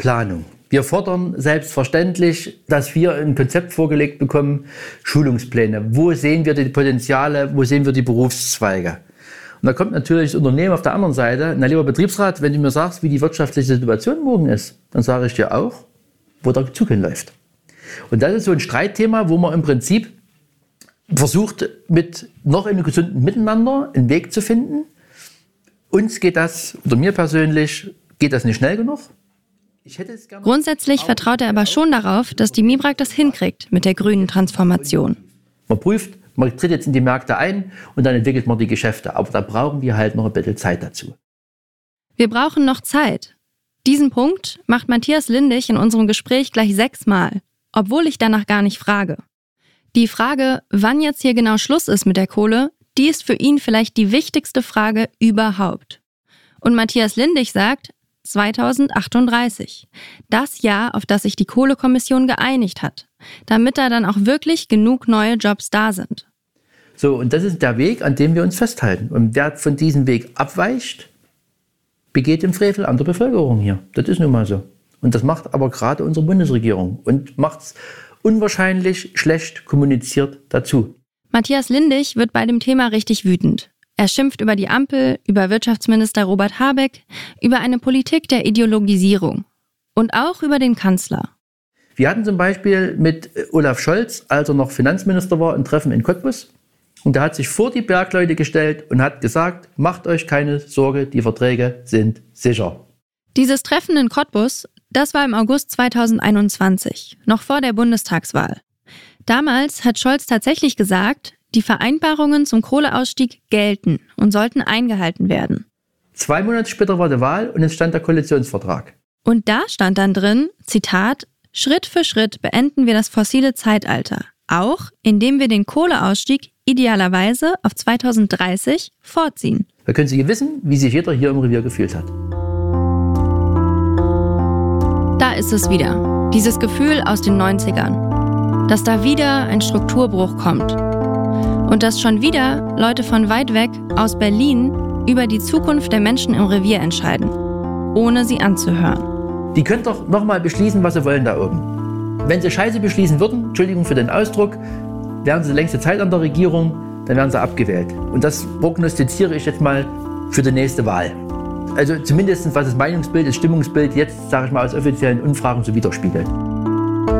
Planung. Wir fordern selbstverständlich, dass wir ein Konzept vorgelegt bekommen, Schulungspläne. Wo sehen wir die Potenziale, wo sehen wir die Berufszweige? Und da kommt natürlich das Unternehmen auf der anderen Seite. Na, lieber Betriebsrat, wenn du mir sagst, wie die wirtschaftliche Situation morgen ist, dann sage ich dir auch, wo der Zug hinläuft. Und das ist so ein Streitthema, wo man im Prinzip versucht, mit noch einem gesunden Miteinander einen Weg zu finden. Uns geht das, oder mir persönlich, geht das nicht schnell genug. Grundsätzlich vertraut er aber schon darauf, dass die MIBRAG das hinkriegt mit der grünen Transformation. Man prüft, man tritt jetzt in die Märkte ein und dann entwickelt man die Geschäfte. Aber da brauchen wir halt noch ein bisschen Zeit dazu. Wir brauchen noch Zeit. Diesen Punkt macht Matthias Lindig in unserem Gespräch gleich 6-mal, obwohl ich danach gar nicht frage. Die Frage, wann jetzt hier genau Schluss ist mit der Kohle, die ist für ihn vielleicht die wichtigste Frage überhaupt. Und Matthias Lindig sagt 2038. Das Jahr, auf das sich die Kohlekommission geeinigt hat, damit da dann auch wirklich genug neue Jobs da sind. So, und das ist der Weg, an dem wir uns festhalten. Und wer von diesem Weg abweicht, begeht den Frevel an der Bevölkerung hier. Das ist nun mal so. Und das macht aber gerade unsere Bundesregierung und macht es unwahrscheinlich schlecht kommuniziert dazu. Matthias Lindig wird bei dem Thema richtig wütend. Er schimpft über die Ampel, über Wirtschaftsminister Robert Habeck, über eine Politik der Ideologisierung und auch über den Kanzler. Wir hatten zum Beispiel mit Olaf Scholz, als er noch Finanzminister war, ein Treffen in Cottbus. Und er hat sich vor die Bergleute gestellt und hat gesagt, macht euch keine Sorge, die Verträge sind sicher. Dieses Treffen in Cottbus, das war im August 2021, noch vor der Bundestagswahl. Damals hat Scholz tatsächlich gesagt, die Vereinbarungen zum Kohleausstieg gelten und sollten eingehalten werden. 2 Monate später war die Wahl und es stand der Koalitionsvertrag. Und da stand dann drin, Zitat, Schritt für Schritt beenden wir das fossile Zeitalter, auch indem wir den Kohleausstieg idealerweise auf 2030 vorziehen. Da können Sie wissen, wie sich jeder hier im Revier gefühlt hat. Da ist es wieder, dieses Gefühl aus den 90ern, dass da wieder ein Strukturbruch kommt. Und dass schon wieder Leute von weit weg aus Berlin über die Zukunft der Menschen im Revier entscheiden, ohne sie anzuhören. Die können doch nochmal beschließen, was sie wollen da oben. Wenn sie Scheiße beschließen würden, Entschuldigung für den Ausdruck, wären sie längste Zeit an der Regierung, dann wären sie abgewählt. Und das prognostiziere ich jetzt mal für die nächste Wahl. Also zumindest was das Meinungsbild, das Stimmungsbild jetzt, sage ich mal, aus offiziellen Umfragen so widerspiegelt.